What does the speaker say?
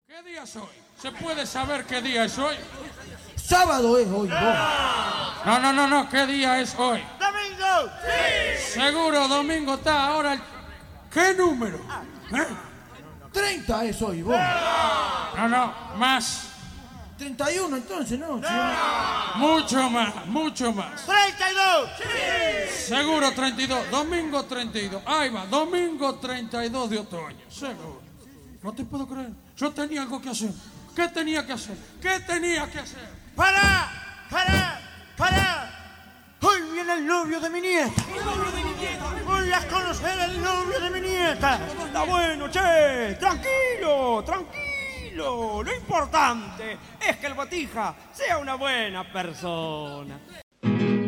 ¿Qué día es hoy? ¿Se puede saber qué día es hoy? Sábado es hoy, vos. No, ¿qué día es hoy? ¡Domingo! ¡Sí! Seguro, domingo está ahora el... ¿Qué número? 30 es hoy, vos. No, más. 31 entonces, ¿no? Mucho más. ¡32! ¡Sí! Seguro 32, domingo 32. Ahí va, domingo 32 de otoño, seguro. No te puedo creer. Yo tenía algo que hacer. ¿Qué tenía que hacer? ¡Para! Hoy viene el novio de mi nieta. Voy a conocer al novio de mi nieta. Está bueno, che. Tranquilo. Lo importante es que el Botija sea una buena persona.